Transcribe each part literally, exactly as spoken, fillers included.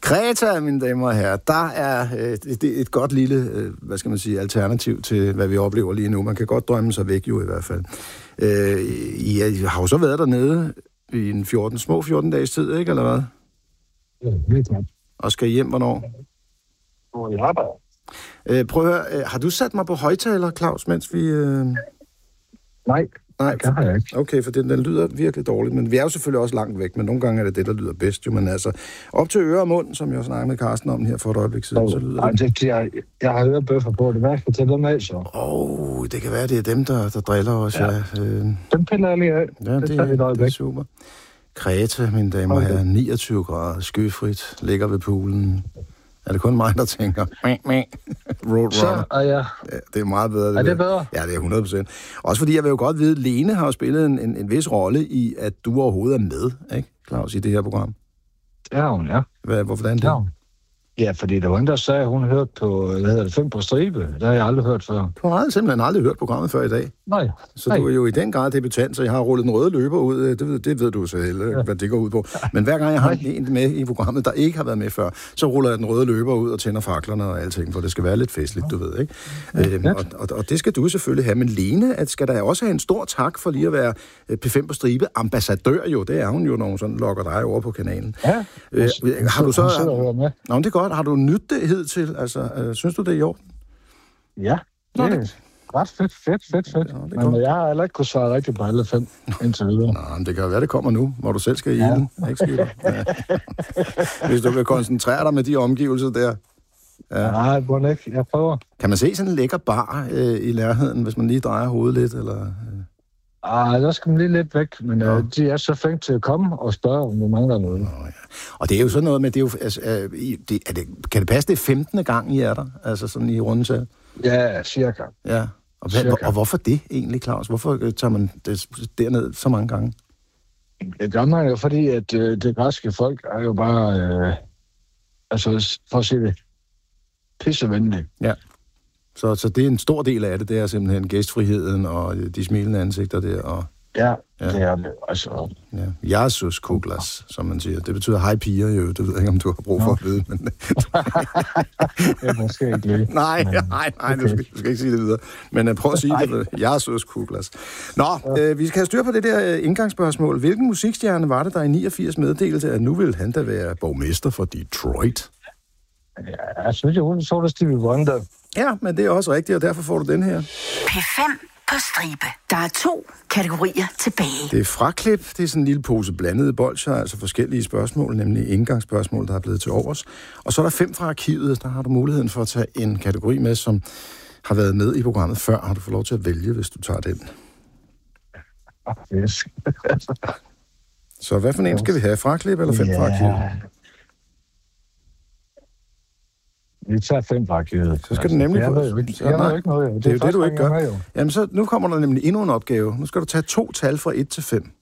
Kreta, mine damer og herrer, der er øh, et, et godt lille, øh, hvad skal man sige, alternativ til, hvad vi oplever lige nu. Man kan godt drømme sig væk jo i hvert fald. Øh, I, I har jo så været dernede i en fjorten, små fjorten dages tid, ikke, eller hvad? Ja, det er og skal hjem, hvornår? Og jeg arbejder. Øh, prøv at høre, øh, har du sat mig på højtaler, Claus, mens vi... Øh... Nej. Nej, det har jeg ikke. Okay, for den, den lyder virkelig dårligt, men vi er jo selvfølgelig også langt væk, men nogle gange er det det, der lyder bedst, jo, men altså, op til øre og mund, som jeg også snakkede med Carsten om her for et øjeblik siden, oh, så lyder nej, det. Jeg, jeg har hørt bøffer på det, hvad skal til dem af, så? Åh, oh, det kan være, det er dem, der, der driller os, ja. ja. Øh... Dem piller jeg lige af. Ja, det, det, er, det er super. Kreta, mine damer og herrer, niogtyve grader, skyfrit, ligger ved poolen. Er det kun mig, der tænker, Roadrunner? Så er jeg... Ja, det er meget bedre. Det er det bedre? Ja, det er hundrede procent. Også fordi jeg vil jo godt vide, at Lene har jo spillet en, en, en vis rolle i, at du overhovedet er med, ikke, Claus, i det her program? Det er hun, ja. Hvad, hvorfor den det? Ja. Ja, fordi der var en, der sagde, at hun hørte på, hvad hedder det, fem på stribe. Det har jeg aldrig hørt før. Du har aldrig, simpelthen aldrig hørt programmet før i dag? Nej. Så Nej. Du er jo i den grad debutant, så jeg har rullet den røde løber ud. Det ved, det ved du så heller, ja. Hvad det går ud på. Men hver gang jeg har en med i programmet, der ikke har været med før, så ruller jeg den røde løber ud og tænder faklerne og alting, for det skal være lidt festligt, du ved, ikke? Ja. Øhm, og, og, og det skal du selvfølgelig have. Men Lene, at skal der også have en stor tak for lige at være P fem på stribe ambassadør jo. Det er hun jo, når hun sådan lokker dig over på kanalen. Ja. Øh, har du så... Har... Nå, det er godt. Har du nydt det hidtil? Altså, øh, synes du, det er i orden? Ja, det Nå, det... er ret fedt, fedt, fedt, fedt. Ja, men godt. Jeg har heller ikke kunnet svare rigtigt på alle fem indtil videre. Nå, men det kan jo være, det kommer nu, hvor du selv skal i ja. ilden. Ikke skidt? Ja. Hvis du vil koncentrere dig med de omgivelser der. Ja. Nej, jeg burde ikke. Jeg prøver. Kan man se sådan en lækker bar øh, i nærheden, hvis man lige drejer hovedet lidt, eller... Øh... Ah, der skal man lige lidt væk, men ja. øh, de er så flinke til at komme og spørge, om vi mangler noget. Nå, ja. Og det er jo sådan noget med, det er jo, altså, øh, det, er det, kan det passe, det er femtende gang, I er der? Altså sådan i rundetal? Ja, cirka. Ja, og, cirka. og hvorfor det egentlig, Claus? Hvorfor tager man det derned så mange gange? Det gør man jo, fordi at øh, det græske folk er jo bare, øh, altså for at sige det, pissevenlige. Ja. Så, så det er en stor del af det, det er simpelthen gæstfriheden og de smilende ansigter der. Og, ja, ja, det er det. Altså. Ja. Jesus kuglas, som man siger. Det betyder hej piger jo. Det ved jeg ikke, om du har brug for at vide. Men... jeg måske ikke lige. Nej, nej, nej, okay. du, skal, du skal ikke sige det videre. Men uh, prøv at sige det. Jesus kuglas. Nå, ja. øh, vi skal have styr på det der uh, indgangsspørgsmål. Hvilken musikstjerne var det, der i niogfirs meddelte, at nu ville han da være borgmester for Detroit? Ja, jeg synes, jeg hun så det Stevie Wonder. Ja, men det er også rigtigt, og derfor får du den her. P fem på stribe. Der er to kategorier tilbage. Det er fraklip. Det er sådan en lille pose blandede bolsjer, altså forskellige spørgsmål, nemlig indgangsspørgsmål, der er blevet til overs. Og så er der fem fra arkivet. Der har du muligheden for at tage en kategori med, som har været med i programmet før. Har du fået lov til at vælge, hvis du tager den? Yes. Så hvad for en skal vi have? Fraklip eller fem yeah. fra arkivet? Vi tager fem fra arkivet. Så skal den nemlig på. Jeg ved jo ikke noget. Det, det er jo det, du ikke gør. Med, Jamen, så nu kommer der nemlig endnu en opgave. Nu skal du tage to tal fra et til fem.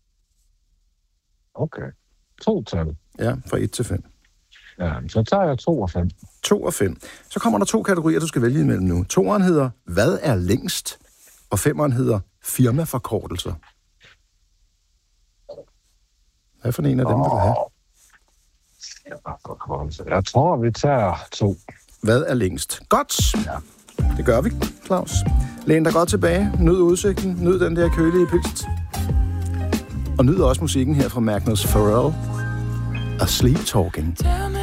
Okay. To tal? Ja, fra et til fem. Ja, så tager jeg to og fem. To og fem. Så kommer der to kategorier, du skal vælge imellem nu. Toeren hedder, hvad er længst? Og femeren hedder, firmaforkortelser. Hvad for en af dem vil du have? Jeg tror, vi tager to. Hvad er længst? Godt! Ja. Det gør vi, Claus. Læn dig godt tilbage. Nyd udsigten. Nyd den der kølige pist. Og nyd også musikken her fra Magnus Pharrell. A Sleep Talking.